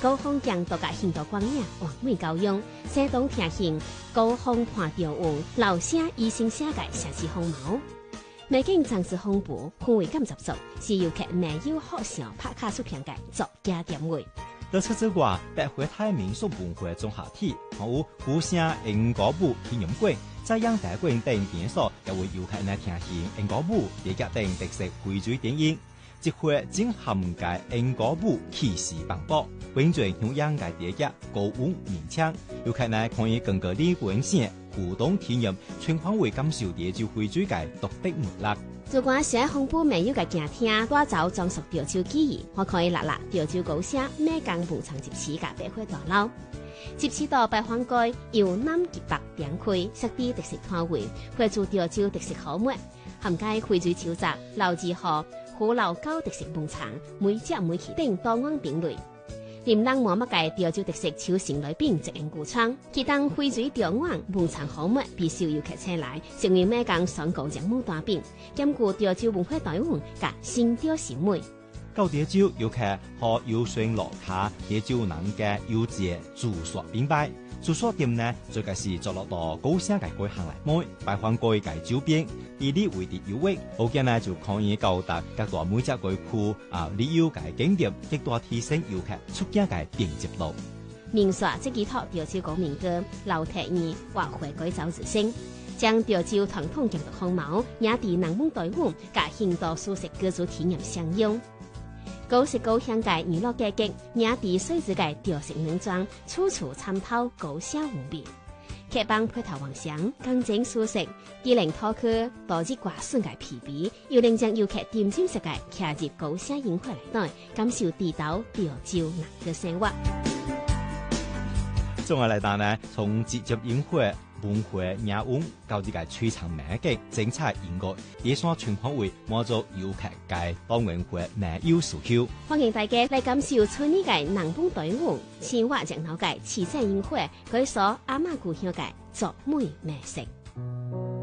高峰将多个很多光影完美高用，山东听行高峰看调云，老声医生写嘅城市风貌。美景装饰丰富，氛围感十足，是游客没有好想拍卡出片嘅作家点位。 除此之外，百花台民俗文化综合体，还有古城英歌舞体验馆、在阳大馆等场所，也为游客来听行英歌舞、电影等特色汇聚电影。这回正涵盖英歌舞气势磅礴，完全向阳嘅电影高温面腔，游客呢可以更加的温馨互动体验，全方位感受潮州汇聚嘅独特魅力。 如果想丰富美有嘅景厅，多走装束潮州记忆，我可以立潮州高声美港文创集市嘅百花大楼。集市到百花街由南及北展开，设置特色摊位，汇聚潮州特色好物，涵盖汇聚潮州、老字号、虎老高特色文创，每只每期等多元品类。林人摸乜嘅潮州特色超城类饼直营古窗，其当汇聚潮湾文创好物，必须游客前来，成为美港双高奖牡丹饼，兼顾潮州文化台湾甲新潮审美。 到潮州游客可游船落卡，潮州人嘅优质住宿品牌。住宿店呢，最近是坐落到高声嘅街巷来买，摆放街嘅周边，以你为地优惠，好嘅呢就可以到達各大每只街區旅遊嘅景點，極大提升遊客出境嘅便捷度。 民宿即寄託潮州國民歌、老鐵兒或回歸早之聲，將潮州傳統建築風貌，也地南門台灣甲現代舒適居住體驗相用。高食高香嘅娛樂價格，也地水質嘅調色農莊，處處參透高聲風味。客幫配套環境，乾淨舒適，機靈套區，多日掛順嘅皮皮，又令將遊客點睛式嘅騎入高聲櫻花嚟內，感受地道潮州人嘅生活。 仲有嚟講呢，從直接櫻花、文化雅韻到呢個璀璨美景、精彩音樂，野山全方位滿足遊客嘅多元化美有需求。 歡迎大家嚟感受村里嘅南風台灣、青蛙熱鬧嘅市鎮櫻花，佢所阿媽故鄉嘅作美美食。